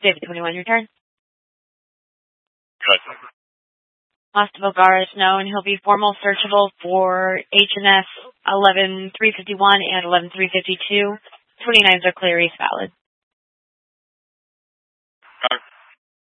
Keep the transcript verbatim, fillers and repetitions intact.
David twenty-one, your turn. Good. Mostavar is known. He'll be formal searchable for H N S eleven three fifty-one and eleven three fifty-two. twenty-nines are clear. He's valid.